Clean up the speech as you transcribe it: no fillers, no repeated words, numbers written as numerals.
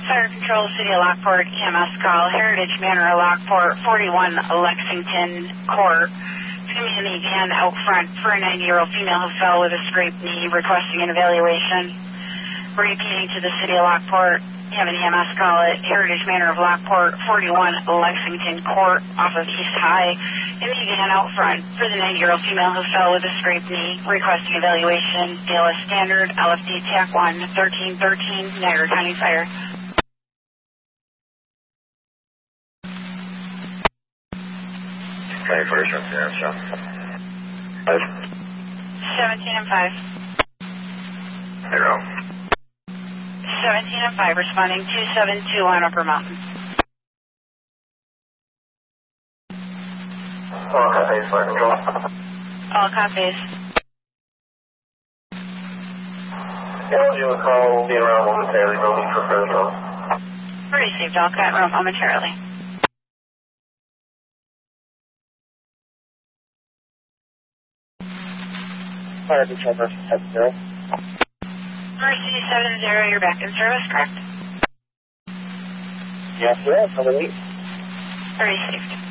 Fire Control, City of Lockport, EMS call, Heritage Manor, Lockport, 41 Lexington Court. It's going to be in the van out front for a 90-year-old female who fell with a scraped knee, requesting an evaluation. Repeating to the City of Lockport, you have an EMS call at Heritage Manor of Lockport, 41 Lexington Court, off of East High. In the van out front for the 90-year-old female who fell with a scraped knee, requesting evaluation. BLS Standard, LFD TAC 1, 1313, Niagara County Fire. 21st from here, so. 5. 17 and 5. 0. 17 and 5, responding 272 on Upper Mountain. All copies, fire control. All copies. Yeah, you will call, we'll be around momentarily, no need for further help. Received, all cut room momentarily. Fire control versus 70. Mercy 70, you're back in service, correct? Yes, sir. How many? Received.